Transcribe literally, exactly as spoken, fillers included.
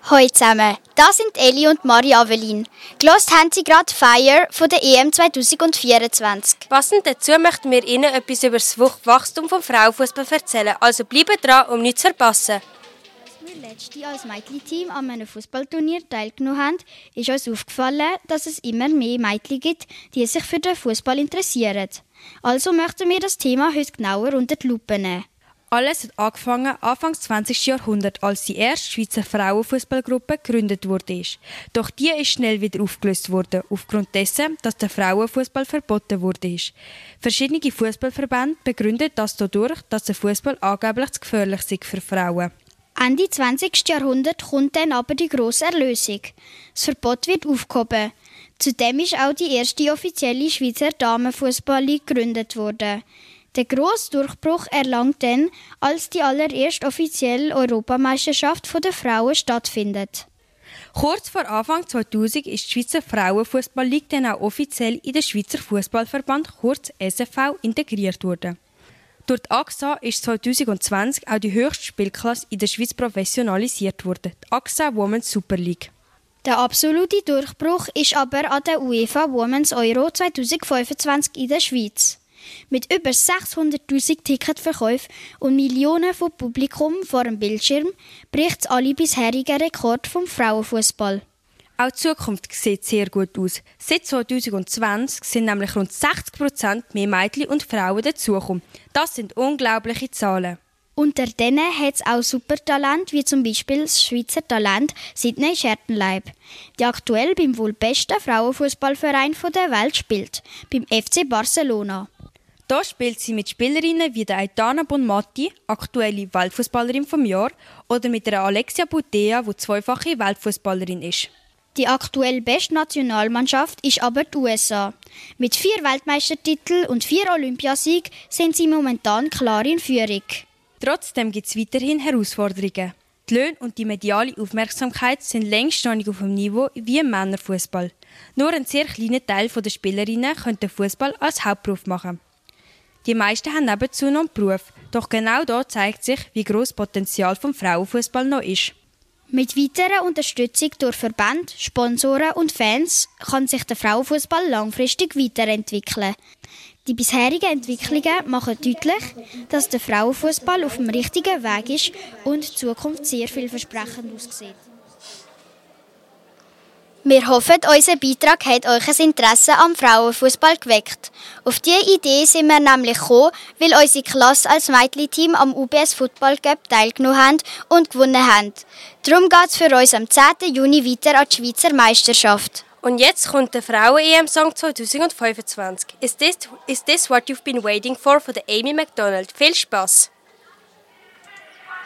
Hallo zusammen, das sind Eli und Mari Avelin. Gelost haben sie gerade Fire von der E M zwanzig vierundzwanzig. Passend dazu möchten wir Ihnen etwas über das Wachstum des Frauenfußballs erzählen. Also bleiben dran, um nichts zu verpassen. Als wir letztes Jahr als Mädchenteam an einem Fußballturnier teilgenommen haben, ist uns aufgefallen, dass es immer mehr Mädchen gibt, die sich für den Fußball interessieren. Also möchten wir das Thema heute genauer unter die Lupe nehmen. Alles hat angefangen Anfang des zwanzigsten Jahrhunderts, als die erste Schweizer Frauenfußballgruppe gegründet wurde. Doch die ist schnell wieder aufgelöst worden, aufgrund dessen, dass der Frauenfußball verboten wurde. Verschiedene Fußballverbände begründen das dadurch, dass der Fußball angeblich zu gefährlich sei für Frauen. Ende zwanzigsten Jahrhundert kommt dann aber die grosse Erlösung. Das Verbot wird aufgehoben. Zudem ist auch die erste offizielle Schweizer Damenfußballliga gegründet worden. Der grosse Durchbruch erlangt dann, als die allererste offizielle Europameisterschaft der Frauen stattfindet. Kurz vor Anfang zweitausend ist die Schweizer Frauenfußballliga dann auch offiziell in den Schweizer Fußballverband, kurz S F V, integriert worden. Durch die A X A ist zweitausendzwanzig auch die höchste Spielklasse in der Schweiz professionalisiert worden, die A X A Women's Super League. Der absolute Durchbruch ist aber an der UEFA Women's Euro zwanzig fünfundzwanzig in der Schweiz. Mit über sechshunderttausend Ticketverkäufen und Millionen von Publikum vor dem Bildschirm bricht alle bisherigen Rekord vom Frauenfußball. Auch die Zukunft sieht sehr gut aus. Seit zweitausendzwanzig sind nämlich rund sechzig Prozent mehr Mädchen und Frauen dazugekommen. Das sind unglaubliche Zahlen. Unter denen hat es auch Supertalente, wie zum Beispiel das Schweizer Talent Sydney Schertenleib, die aktuell beim wohl besten Frauenfußballverein der Welt spielt, beim F C Barcelona. Da spielt sie mit Spielerinnen wie der Aitana Bonmati, aktuelle Weltfußballerin vom Jahr, oder mit der Alexia Putea, die zweifache Weltfußballerin ist. Die aktuell beste Nationalmannschaft ist aber die U S A. Mit vier Weltmeistertiteln und vier Olympiasiegen sind sie momentan klar in Führung. Trotzdem gibt es weiterhin Herausforderungen. Die Löhne und die mediale Aufmerksamkeit sind längst noch nicht auf dem Niveau wie im Männerfußball. Nur ein sehr kleiner Teil der Spielerinnen könnte den Fußball als Hauptberuf machen. Die meisten haben nebenzu noch einen Beruf, doch genau da zeigt sich, wie gross das Potenzial des Frauenfußballs noch ist. Mit weiterer Unterstützung durch Verbände, Sponsoren und Fans kann sich der Frauenfußball langfristig weiterentwickeln. Die bisherigen Entwicklungen machen deutlich, dass der Frauenfußball auf dem richtigen Weg ist und die Zukunft sehr vielversprechend aussieht. Wir hoffen, unser Beitrag hat euch ein Interesse am Frauenfußball geweckt. Auf diese Idee sind wir nämlich gekommen, weil unsere Klasse als Mädchenteam am U B S Football Cup teilgenommen haben und gewonnen haben. Darum geht es für uns am zehnten Juni weiter an die Schweizer Meisterschaft. Und jetzt kommt der Frauen-E M-Song zwanzig fünfundzwanzig. Is this, is this what you've been waiting for von der Amy McDonald? Viel Spass!